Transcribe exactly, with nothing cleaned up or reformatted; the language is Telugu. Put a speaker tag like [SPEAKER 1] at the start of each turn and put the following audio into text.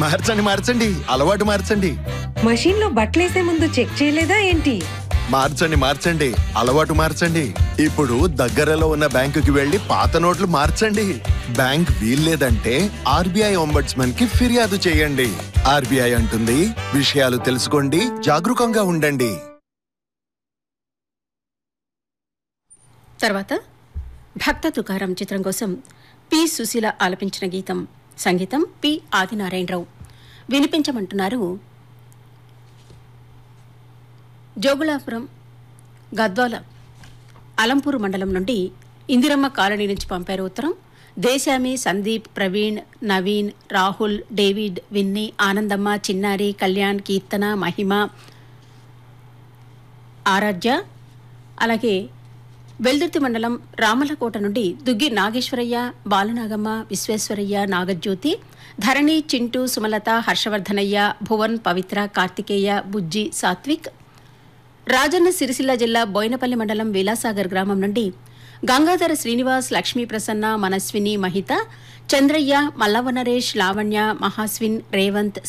[SPEAKER 1] మార్చండి మార్చండి అలవాటు మార్చండి.
[SPEAKER 2] మషీన్ లో బట్టలేసే ముందు చెక్ చేయలేదా ఏంటి?
[SPEAKER 1] మార్చండి మార్చండి అలవాటు మార్చండి. ఇప్పుడు దగ్గరలో ఉన్న బ్యాంకుకి వెళ్లి పాత నోట్లు మార్చండి. బ్యాంక్ వీల్లేదంటే ఆర్బీఐ ఒంబడ్స్మన్ కి ఫిర్యాదు చేయండి. ఆర్బీఐ అంటుంది, విషయాలు తెలుసుకోండి, జాగరూకంగా ఉండండి.
[SPEAKER 3] తర్వాత భక్త తుకారం చిత్రం కోసం పి సుశీల ఆలపించిన గీతం, సంగీతం పి ఆదినారాయణరావు. వినిపించమంటున్నారు జోగులాపురం గద్వాల అలంపూరు మండలం నుండి ఇందిరమ్మ కాలనీ నుంచి పంపారు ఉత్తరం. దేశామి, సందీప్, ప్రవీణ్, నవీన్, రాహుల్, డేవిడ్, విన్నీ, ఆనందమ్మ, చిన్నారి, కళ్యాణ్, కీర్తన, మహిమ, ఆరాధ్య, అలాగే వెల్దుర్తి మండలం రామలకోట నుండి దుగ్గి నాగేశ్వరయ్య, బాలనాగమ్మ, విశ్వేశ్వరయ్య, నాగజ్యోతి, ధరణి, చింటూ, సుమలత, హర్షవర్ధనయ్య, భువన్, పవిత్ర, కార్తికేయ, బుజ్జి, సాత్విక్. రాజన్న సిరిసిల్ల జిల్లా బోయినపల్లి మండలం విలాసాగర్ గ్రామం నుండి గంగాధర శ్రీనివాస్, లక్ష్మీ ప్రసన్న, మనస్విని, మహిత, చంద్రయ్య, మల్లవ నరేష్, లావణ్య, మహాస్విన్, రేవంత్,